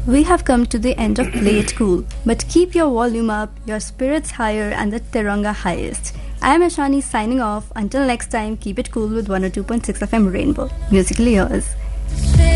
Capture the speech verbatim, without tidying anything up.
We have come to the end of Play It Cool, but keep your volume up, your spirits higher, and the Tiranga highest. I am Ashani signing off. Until next time, keep it cool with one oh two point six F M Rainbow. Musically yours.